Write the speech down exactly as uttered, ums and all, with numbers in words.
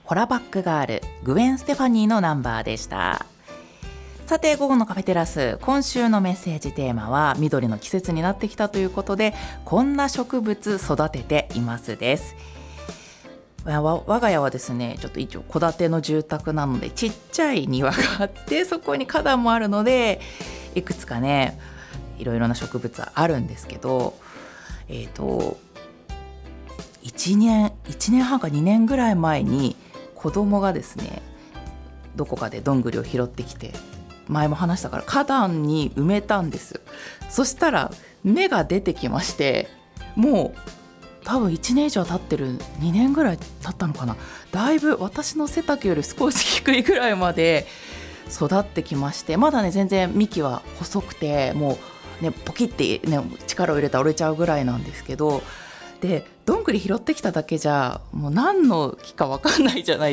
ホラバックガールグウェン・ステファニーのナンバーでした。さて午後のカフェテラス、今週のメッセージテーマは緑の季節になってきたということで、こんな植物育てていますです。わ我が家はですね、ちょっと一応戸建ての住宅なのでちっちゃい庭があって、そこに花壇もあるのでいくつかねいろいろな植物はあるんですけど、えーといちねんいちねんはんかにねんぐらい前に子供がですね、どこかでどんぐりを拾ってきて、前も話したから花壇に埋めたんです。そしたら芽が出てきまして、もう多分いちねん以上経ってる、にねんぐらい経ったのかな、だいぶ私の背丈より少し低いぐらいまで育ってきまして、まだね全然幹は細くて、もうねポキって、ね、力を入れたら折れちゃうぐらいなんですけど、でどんぐり拾ってきただけじゃもう何の木か分かんないじゃない